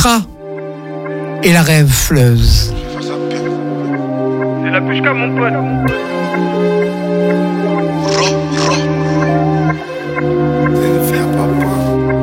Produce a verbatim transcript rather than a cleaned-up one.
Petra et la rêvefleuse. C'est la Pushka, mon pote.